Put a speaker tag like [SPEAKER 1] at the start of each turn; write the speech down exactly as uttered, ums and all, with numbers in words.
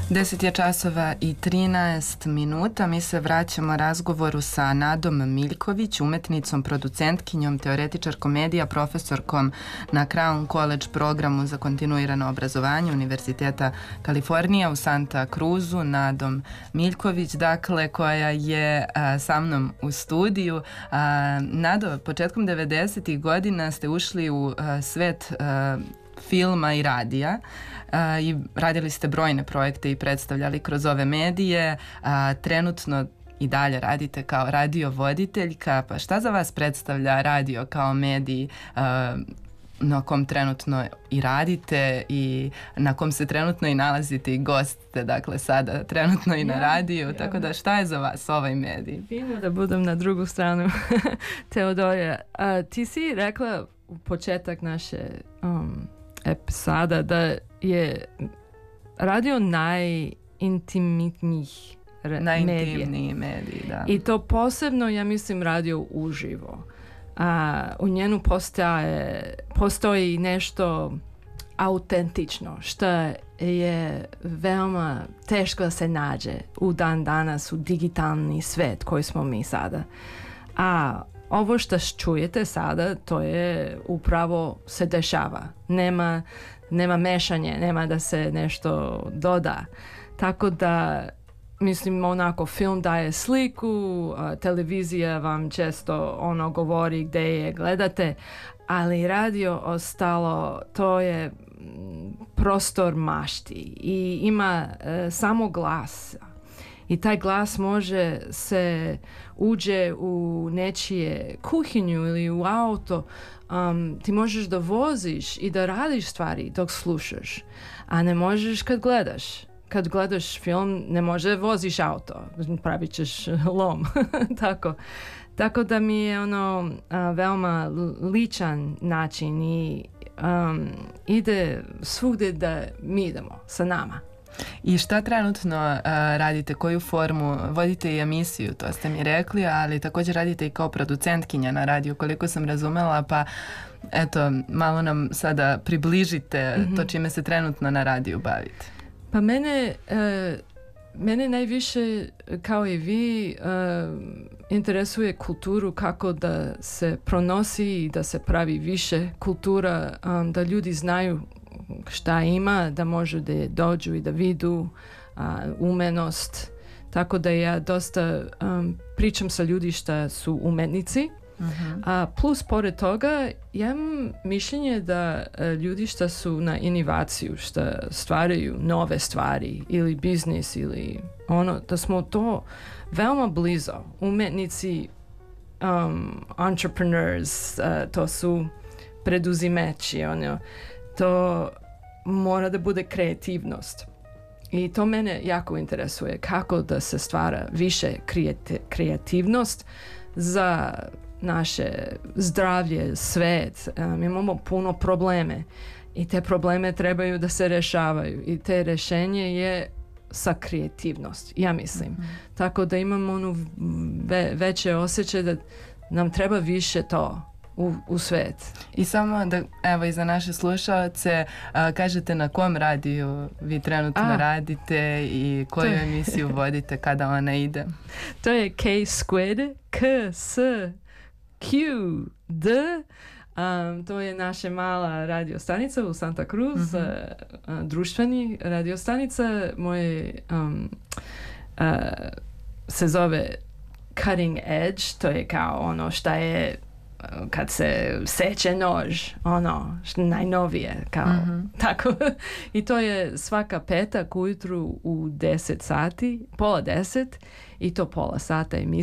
[SPEAKER 1] deset je časova i trinaest minuta. Mi se vraćamo razgovoru sa Nadom Miljković, umetnicom, producentkinjom, teoretičarkom medija, profesorkom na Crown College programu za kontinuirano obrazovanje Univerziteta Kalifornija u Santa Cruzu. Nadom Miljković, dakle, koja je a, sa mnom u studiju. A, Nado, početkom devedesetih godina ste ušli u a, svet a, filma i radija a, i radili ste brojne projekte i predstavljali kroz ove medije. A, trenutno i dalje radite kao radiovoditeljka. Pa šta za vas predstavlja radio kao medij a, na kom trenutno i radite i na kom se trenutno i nalazite i gostite, dakle sada trenutno i na ja, radiju, ja. Tako da šta je za vas ovaj medij?
[SPEAKER 2] Fino da budem na drugu stranu Teodora. A, ti si rekla u početak naše um, epizoda da je radio najintimitnijih re-
[SPEAKER 1] najintimniji medij, da.
[SPEAKER 2] I to posebno, ja mislim, radio uživo. A, u njenu postaje, postoji nešto autentično što je veoma teško da se nađe u dan danas u digitalni svet koji smo mi sada. A ovo što čujete sada, to je upravo se dešava. Nema, nema mešanje, nema da se nešto doda. Tako da, mislim, onako, film daje sliku, televizija vam često ono govori gdje je gledate, ali radio ostalo, to je prostor mašti i ima e, samo glas. I taj glas može se uđe u nečije kuhinju ili u auto. Um, ti možeš da voziš i da radiš stvari dok slušaš, a ne možeš kad gledaš. Kad gledaš film, ne može voziš auto, pravit ćeš lom. Tako. Tako da mi je ono a, veoma ličan način i um, ide svugdje da mi idemo sa nama.
[SPEAKER 1] I šta trenutno uh, radite, koju formu, vodite i emisiju, to ste mi rekli, ali također radite i kao producentkinja na radiju, koliko sam razumela, pa eto, malo nam sada približite mm-hmm. to čime se trenutno na radiju bavite.
[SPEAKER 2] Pa mene, uh, mene najviše, kao i vi, uh, interesuje kulturu, kako da se pronosi i da se pravi više kultura, um, da ljudi znaju šta ima, da može da dođu i da vidu a, umenost. Tako da ja dosta um, pričam sa ljudi šta su umetnici. Uh-huh. A plus, pored toga, ja imam mišljenje da a, ljudi šta su na inovaciju, šta stvaraju nove stvari ili biznis ili ono, da smo to veoma blizo. Umetnici, um, entrepreneurs, uh, to su preduzimeći, ono, to mora da bude kreativnost. I to mene jako interesuje, kako da se stvara više kreati- kreativnost za naše zdravlje, svet. Um, imamo puno probleme i te probleme trebaju da se rešavaju i te rešenje je sa kreativnost, ja mislim. Mm-hmm. Tako da imamo onu ve- veće osjećaj da nam treba više to U, u svet.
[SPEAKER 1] I samo da, evo, i za naše slušalce, a, kažete na kom radiju vi trenutno a, radite i koju je... emisiju vodite kada ona ide?
[SPEAKER 2] To je K-Squid, K S Q D. Um, to je naša mala radiostanica u Santa Cruz, mm-hmm. uh, društveni radiostanica. Moje um, uh, se zove Cutting Edge, to je kao ono šta je kad se seče nož, ono, najnovije, kao, mm-hmm. tako. I to je svaka petak ujutru u deset sati, pola deset, i to pola sata emisija.